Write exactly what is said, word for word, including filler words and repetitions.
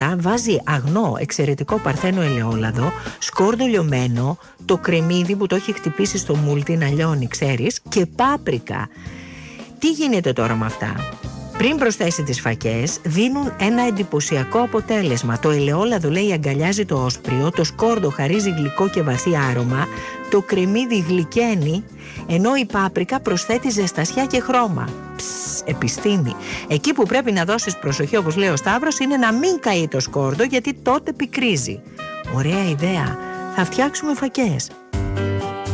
πάπρικα, βάζει αγνό, εξαιρετικό παρθένο ελαιόλαδο, σκόρδο λιωμένο, το κρεμμύδι που το έχει χτυπήσει στο μούλτι να λιώνει, ξέρεις, και πάπρικα. Τι γίνεται τώρα με αυτά? Πριν προσθέσει τις φακές, δίνουν ένα εντυπωσιακό αποτέλεσμα. Το ελαιόλαδο, λέει, αγκαλιάζει το όσπριο, το σκόρδο χαρίζει γλυκό και βαθύ άρωμα, το κρεμμύδι γλυκαίνει, ενώ η πάπρικα προσθέτει ζεστασιά και χρώμα. Ψ, επιστήμη. Εκεί που πρέπει να δώσεις προσοχή, όπως λέει ο Σταύρος, είναι να μην καεί το σκόρδο, γιατί τότε πικρίζει. Ωραία ιδέα. Θα φτιάξουμε φακές.